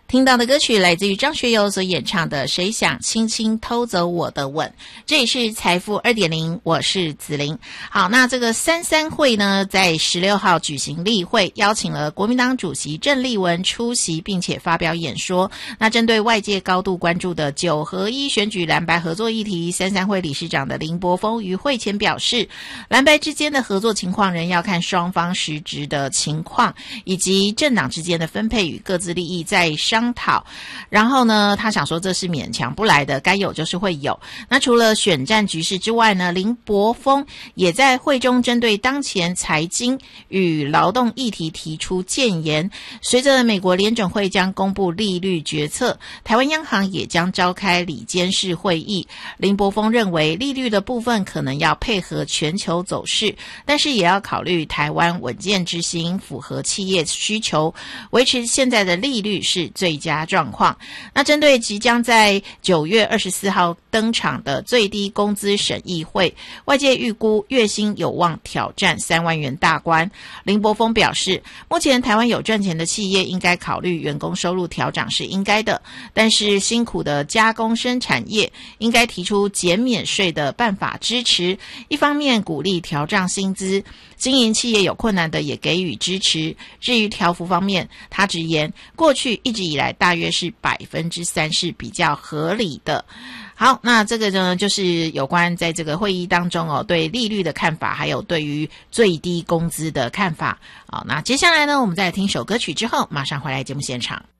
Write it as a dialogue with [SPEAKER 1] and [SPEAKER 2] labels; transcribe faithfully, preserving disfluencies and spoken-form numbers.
[SPEAKER 1] 听到的歌曲来自于张学友所演唱的《谁想轻轻偷走我的吻》，这里是财富 二点零， 我是子琳。好，那这个三三会呢，在十六号举行例会，邀请了国民党主席郑丽文出席，并且发表演说。那针对外界高度关注的九合一选举蓝白合作议题，三三会理事长的林柏峰于会前表示，蓝白之间的合作情况仍要看双方实质的情况，以及政党之间的分配与各自利益在商讨。然后呢，他想说这是勉强不来的，该有就是会有。那除了选战局势之外呢，林柏峰也在会中针对当前财经与劳动议题提出建言。随着美国联准会将公布利率决策，台湾央行也将召开理监事会议。林柏峰认为利率的部分可能要配合全球走势，但是也要考虑台湾稳健之心，符合企业需求，维持现在的利率是最佳状况。那针对即将在九月二十四号登场的最低工资审议会，外界预估月薪有望挑战三万元大关。林柏峰表示，目前台湾有赚钱的企业应该考虑员工收入调涨是应该的，但是辛苦的加工生产业应该提出减免税的办法支持，一方面鼓励调涨薪资，经营企业有困难的也给予支持。至于调幅方面，他直言过去一直以来大约是百分之三是比较合理的。好，那这个呢就是有关在这个会议当中哦，对利率的看法，还有对于最低工资的看法。好，那接下来呢，我们再来听首歌曲之后，马上回来节目现场。